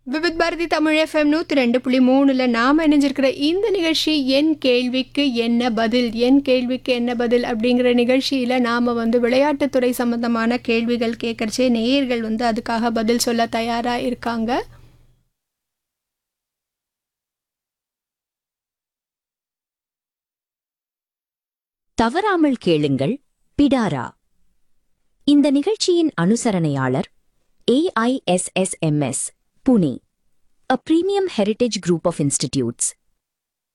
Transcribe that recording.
Vividh Bharathi Tamil FM 102.3ல நாம இணைஞ்சிருக்கிற இந்த நிகழ்ச்சி என் கேள்விக்கு என்ன பதில் அப்படிங்கிற நிகழ்ச்சியில நாம விளையாட்டுத்துறை சம்பந்தமான கேள்விகள் கேட்கறச்சே நேயர்கள் அதுக்காக பதில் சொல்ல தயாரா இருக்காங்க. தவறாமல் கேளுங்கள். பிடாரா. இந்த நிகழ்ச்சியின் அனுசரணையாளர் AISSMS, Pune, a premium heritage group of institutes.